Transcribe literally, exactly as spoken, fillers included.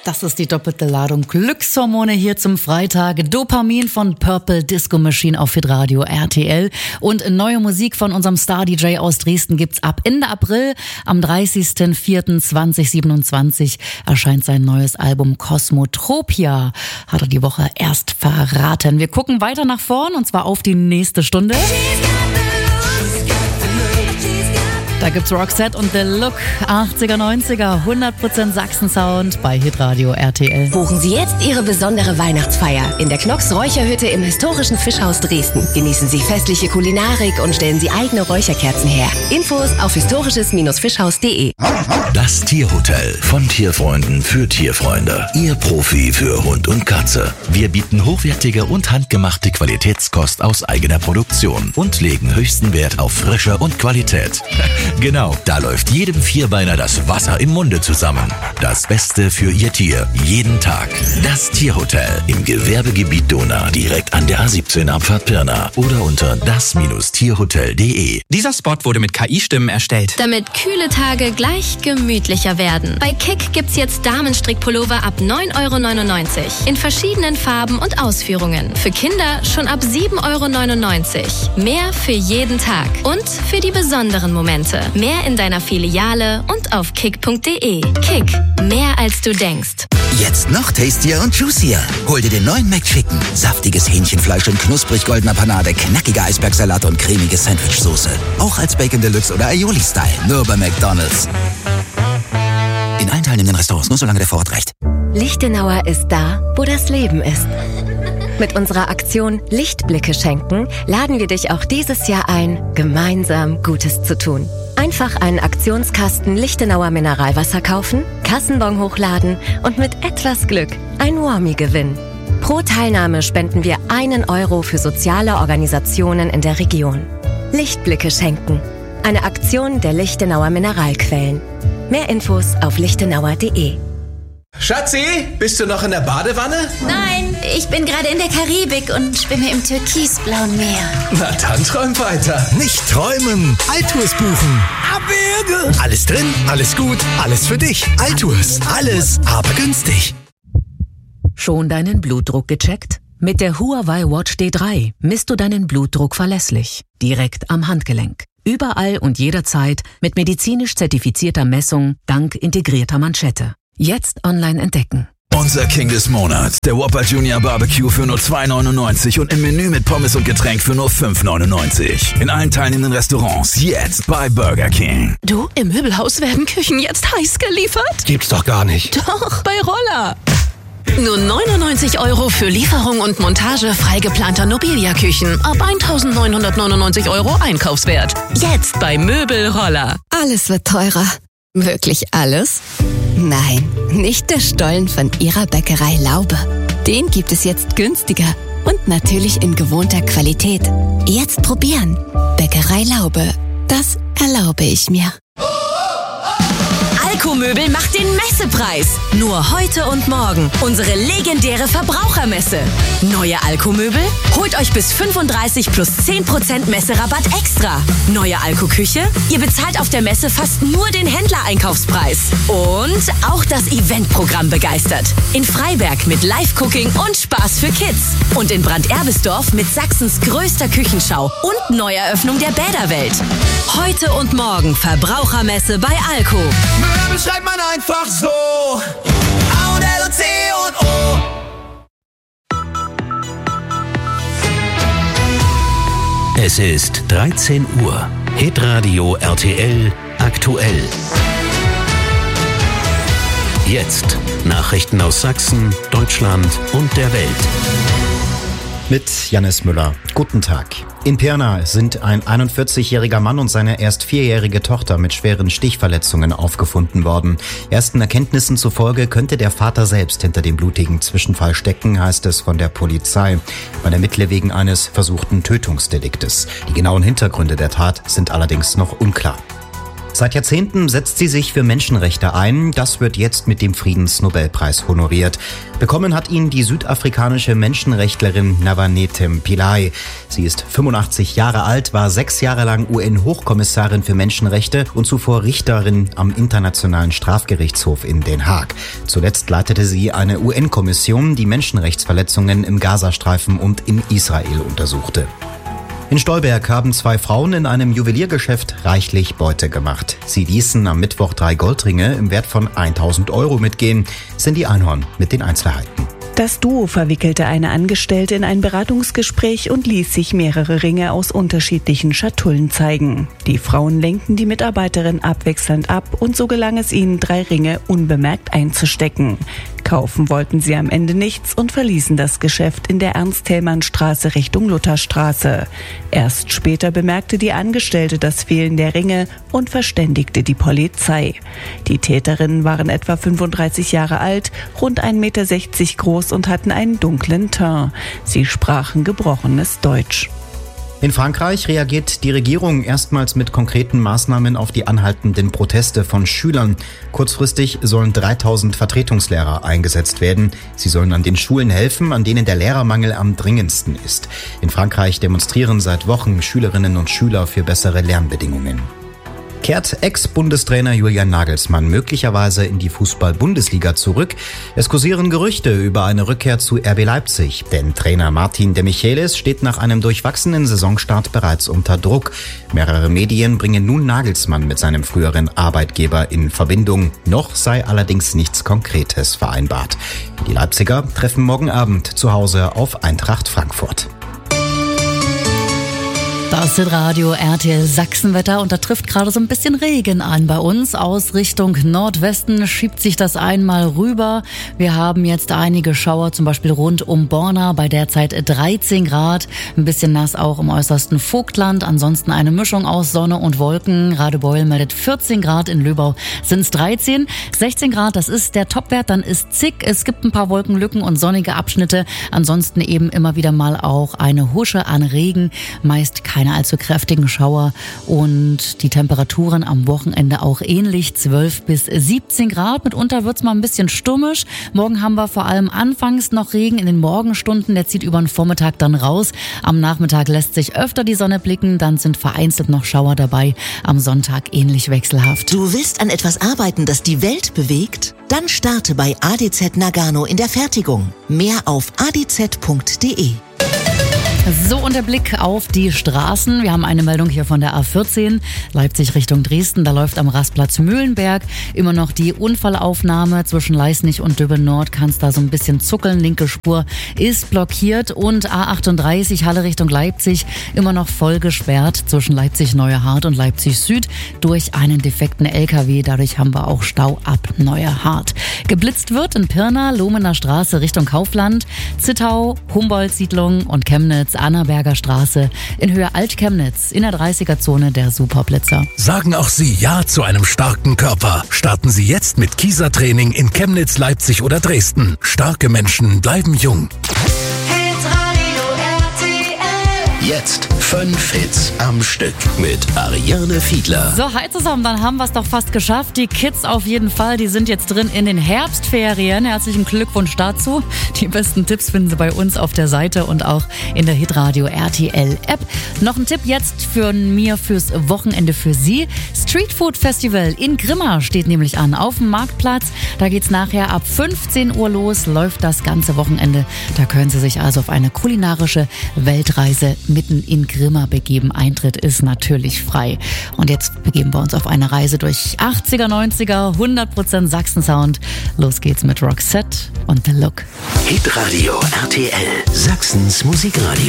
Das ist die doppelte Ladung Glückshormone hier zum Freitag. Dopamin von Purple Disco Machine auf Hitradio R T L. Und neue Musik von unserem Star-D J aus Dresden gibt's ab Ende April. Am dreißigsten vierten zweitausendsiebenundzwanzig erscheint sein neues Album Cosmotropia. Hat er die Woche erst verraten. Wir gucken weiter nach vorn und zwar auf die nächste Stunde. Da gibt's Roxette und The Look, achtziger, neunziger, hundert Prozent Sachsen-Sound bei Hitradio R T L. Buchen Sie jetzt Ihre besondere Weihnachtsfeier in der Knox Räucherhütte im historischen Fischhaus Dresden. Genießen Sie festliche Kulinarik und stellen Sie eigene Räucherkerzen her. Infos auf historisches Fischhaus punkt de. Das Tierhotel von Tierfreunden für Tierfreunde. Ihr Profi für Hund und Katze. Wir bieten hochwertige und handgemachte Qualitätskost aus eigener Produktion und legen höchsten Wert auf Frische und Qualität. Genau, da läuft jedem Vierbeiner das Wasser im Munde zusammen. Das Beste für Ihr Tier, jeden Tag. Das Tierhotel im Gewerbegebiet Donau, direkt an der A siebzehn Abfahrt Pirna oder unter das Tierhotel punkt de. Dieser Spot wurde mit K I-Stimmen erstellt. Damit kühle Tage gleich gemütlicher werden. Bei Kick gibt's jetzt Damenstrickpullover ab neun Euro neunundneunzig. In verschiedenen Farben und Ausführungen. Für Kinder schon ab sieben Euro neunundneunzig. Mehr für jeden Tag. Und für die besonderen Momente. Mehr in deiner Filiale und auf kick punkt de. Kick, mehr als du denkst. Jetzt noch tastier und juicier. Hol dir den neuen McChicken. Saftiges Hähnchenfleisch in knusprig goldener Panade, knackiger Eisbergsalat und cremige Sandwichsoße. Auch als Bacon Deluxe oder Aioli-Style. Nur bei McDonald's. In allen teilnehmenden Restaurants, nur solange der Vorrat reicht. Lichtenauer ist da, wo das Leben ist. Mit unserer Aktion Lichtblicke schenken laden wir dich auch dieses Jahr ein, gemeinsam Gutes zu tun. Einfach einen Aktionskasten Lichtenauer Mineralwasser kaufen, Kassenbon hochladen und mit etwas Glück ein Warmie gewinnen. Pro Teilnahme spenden wir einen Euro für soziale Organisationen in der Region. Lichtblicke schenken. Eine Aktion der Lichtenauer Mineralquellen. Mehr Infos auf lichtenauer punkt de. Schatzi, bist du noch in der Badewanne? Nein, ich bin gerade in der Karibik und schwimme im türkisblauen Meer. Na dann träum weiter. Nicht träumen, Altours buchen. Abwürge. Alles drin, alles gut, alles für dich. Altours, alles, aber günstig. Schon deinen Blutdruck gecheckt? Mit der Huawei Watch D drei misst du deinen Blutdruck verlässlich, direkt am Handgelenk. Überall und jederzeit mit medizinisch zertifizierter Messung dank integrierter Manschette. Jetzt online entdecken. Unser King des Monats, der Whopper Junior Barbecue für nur zwei neunundneunzig und im Menü mit Pommes und Getränk für nur fünf neunundneunzig. In allen teilnehmenden Restaurants, jetzt bei Burger King. Du, im Möbelhaus werden Küchen jetzt heiß geliefert? Gibt's doch gar nicht. Doch, bei Roller. Nur neunundneunzig Euro für Lieferung und Montage frei geplanter Nobilia-Küchen. Ab eintausendneunhundertneunundneunzig Euro Einkaufswert. Jetzt bei Möbelroller. Alles wird teurer. Wirklich alles? Nein, nicht der Stollen von Ihrer Bäckerei Laube. Den gibt es jetzt günstiger und natürlich in gewohnter Qualität. Jetzt probieren. Bäckerei Laube. Das erlaube ich mir. Alko-Möbel macht den Messepreis. Nur heute und morgen. Unsere legendäre Verbrauchermesse. Neue Alko-Möbel? Holt euch bis fünfunddreißig plus zehn Prozent Messerabatt extra. Neue Alko-Küche? Ihr bezahlt auf der Messe fast nur den Händler-Einkaufspreis. Und auch das Eventprogramm begeistert. In Freiberg mit Live-Cooking und Spaß für Kids. Und in Brand-Erbisdorf mit Sachsens größter Küchenschau und Neueröffnung der Bäderwelt. Heute und morgen Verbrauchermesse bei Alko. Möbel schreibt man einfach so. A und L und C und O. Es ist dreizehn Uhr. Hitradio R T L aktuell. Jetzt Nachrichten aus Sachsen, Deutschland und der Welt. Mit Jannis Müller. Guten Tag. In Pirna sind ein einundvierzigjähriger Mann und seine erst vierjährige Tochter mit schweren Stichverletzungen aufgefunden worden. Ersten Erkenntnissen zufolge könnte der Vater selbst hinter dem blutigen Zwischenfall stecken, heißt es von der Polizei. Man ermittle wegen eines versuchten Tötungsdeliktes. Die genauen Hintergründe der Tat sind allerdings noch unklar. Seit Jahrzehnten setzt sie sich für Menschenrechte ein. Das wird jetzt mit dem Friedensnobelpreis honoriert. Bekommen hat ihn die südafrikanische Menschenrechtlerin Navanethem Pillay. Sie ist fünfundachtzig Jahre alt, war sechs Jahre lang U N-Hochkommissarin für Menschenrechte und zuvor Richterin am Internationalen Strafgerichtshof in Den Haag. Zuletzt leitete sie eine U N-Kommission, die Menschenrechtsverletzungen im Gazastreifen und in Israel untersuchte. In Stolberg haben zwei Frauen in einem Juweliergeschäft reichlich Beute gemacht. Sie ließen am Mittwoch drei Goldringe im Wert von tausend Euro mitgehen. Cindy Einhorn mit den Einzelheiten. Das Duo verwickelte eine Angestellte in ein Beratungsgespräch und ließ sich mehrere Ringe aus unterschiedlichen Schatullen zeigen. Die Frauen lenkten die Mitarbeiterin abwechselnd ab und so gelang es ihnen, drei Ringe unbemerkt einzustecken. Kaufen wollten sie am Ende nichts und verließen das Geschäft in der Ernst-Thälmann-Straße Richtung Lutherstraße. Erst später bemerkte die Angestellte das Fehlen der Ringe und verständigte die Polizei. Die Täterinnen waren etwa fünfunddreißig Jahre alt, rund ein Meter sechzig groß und hatten einen dunklen Teint. Sie sprachen gebrochenes Deutsch. In Frankreich reagiert die Regierung erstmals mit konkreten Maßnahmen auf die anhaltenden Proteste von Schülern. Kurzfristig sollen dreitausend Vertretungslehrer eingesetzt werden. Sie sollen an den Schulen helfen, an denen der Lehrermangel am dringendsten ist. In Frankreich demonstrieren seit Wochen Schülerinnen und Schüler für bessere Lernbedingungen. Kehrt Ex-Bundestrainer Julian Nagelsmann möglicherweise in die Fußball-Bundesliga zurück? Es kursieren Gerüchte über eine Rückkehr zu R B Leipzig, denn Trainer Martin de Michelis steht nach einem durchwachsenen Saisonstart bereits unter Druck. Mehrere Medien bringen nun Nagelsmann mit seinem früheren Arbeitgeber in Verbindung. Noch sei allerdings nichts Konkretes vereinbart. Die Leipziger treffen morgen Abend zu Hause auf Eintracht Frankfurt. Das ist Radio R T L Sachsenwetter und da trifft gerade so ein bisschen Regen ein bei uns. Aus Richtung Nordwesten schiebt sich das einmal rüber. Wir haben jetzt einige Schauer, zum Beispiel rund um Borna bei derzeit dreizehn Grad. Ein bisschen nass auch im äußersten Vogtland. Ansonsten eine Mischung aus Sonne und Wolken. Radebeul meldet vierzehn Grad, in Löbau sind es dreizehn. sechzehn Grad, das ist der Topwert, dann ist Zick. Es gibt ein paar Wolkenlücken und sonnige Abschnitte. Ansonsten eben immer wieder mal auch eine Husche an Regen. Meist kein keine allzu kräftigen Schauer und die Temperaturen am Wochenende auch ähnlich, zwölf bis siebzehn Grad. Mitunter wird's mal ein bisschen stürmisch. Morgen haben wir vor allem anfangs noch Regen in den Morgenstunden, der zieht über den Vormittag dann raus. Am Nachmittag lässt sich öfter die Sonne blicken, dann sind vereinzelt noch Schauer dabei. Am Sonntag ähnlich wechselhaft. Du willst an etwas arbeiten, das die Welt bewegt? Dann starte bei A D Z Nagano in der Fertigung. Mehr auf a d z punkt d e. So, und der Blick auf die Straßen. Wir haben eine Meldung hier von der A vierzehn, Leipzig Richtung Dresden. Da läuft am Rastplatz Mühlenberg immer noch die Unfallaufnahme. Zwischen Leisnig und Döbeln Nord kann es da so ein bisschen zuckeln. Linke Spur ist blockiert. Und A achtunddreißig, Halle Richtung Leipzig, immer noch voll gesperrt zwischen Leipzig-Neuerhardt und Leipzig Süd durch einen defekten L K W. Dadurch haben wir auch Stau ab Neuerhardt. Geblitzt wird in Pirna, Lohmener Straße Richtung Kaufland, Zittau, Humboldt-Siedlung und Chemnitz, Annaberger Straße in Höhe Alt-Chemnitz in der dreißiger-Zone der Superblitzer. Sagen auch Sie Ja zu einem starken Körper. Starten Sie jetzt mit Kieser-Training in Chemnitz, Leipzig oder Dresden. Starke Menschen bleiben jung. Jetzt fünf Hits am Stück mit Ariane Fiedler. So, hi zusammen, dann haben wir es doch fast geschafft. Die Kids auf jeden Fall, die sind jetzt drin in den Herbstferien. Herzlichen Glückwunsch dazu. Die besten Tipps finden Sie bei uns auf der Seite und auch in der Hitradio R T L App. Noch ein Tipp jetzt für mir fürs Wochenende für Sie. Street Food Festival in Grimma steht nämlich an, auf dem Marktplatz. Da geht's nachher ab fünfzehn Uhr los, läuft das ganze Wochenende. Da können Sie sich also auf eine kulinarische Weltreise mitten in Grimma begeben. Eintritt ist natürlich frei. Und jetzt begeben wir uns auf eine Reise durch achtziger, neunziger, hundert Prozent Sachsen-Sound. Los geht's mit Roxette und The Look. Hitradio R T L, Sachsens Musikradio.